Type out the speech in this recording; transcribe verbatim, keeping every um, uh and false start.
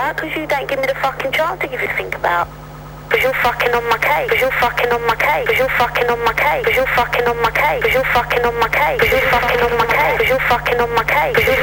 that? Because you don't give me the fucking chance to give you to think about. Cause you're fucking on my case. Cause you're fucking on my case. Cause you're fucking on my case. Cause you're fucking on my case. Cause you're fucking on my case. Cause you're fucking on my case. Cause you're fucking on my case. Cause you're